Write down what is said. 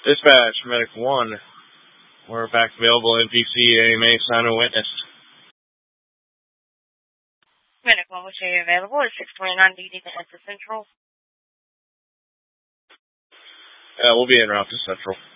Dispatch, Medic 1. We're back available. NPC, AMA, sign a witness. Medic 1, which area available is 629. Do you need to enter Central? We'll be en route to Central.